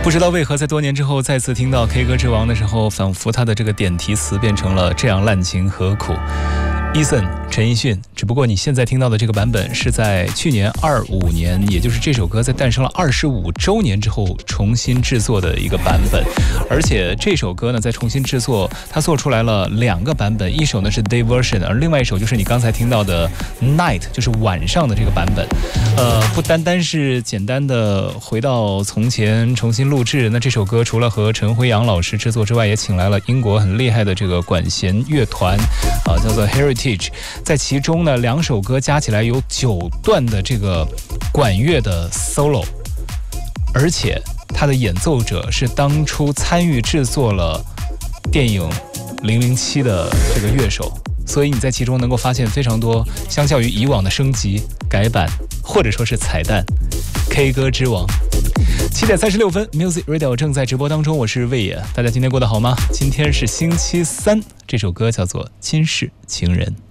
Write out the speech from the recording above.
不知道为何在多年之后再次听到 K 歌之王的时候，仿佛他的这个点题词变成了这样滥情何苦。Eason 陈奕迅，只不过你现在听到的这个版本是在去年25年，也就是这首歌在诞生了25周年之后重新制作的一个版本。而且这首歌呢，在重新制作，它做出来了2个版本，一首呢是 Day Version， 而另外一首就是你刚才听到的 Night， 就是晚上的这个版本。不单单是简单的回到从前重新录制，那这首歌除了和陈辉阳老师制作之外，也请来了英国很厉害的这个管弦乐团叫做 Heritage， 在其中呢2首歌加起来有9段的这个管乐的 solo， 而且他的演奏者是当初参与制作了电影007的这个乐手，所以你在其中能够发现非常多相较于以往的升级改版或者说是彩蛋。 K 歌之王7点36分 Music Radio 正在直播当中，我是魏野，大家今天过得好吗？今天是星期三，这首歌叫做《今世情人》。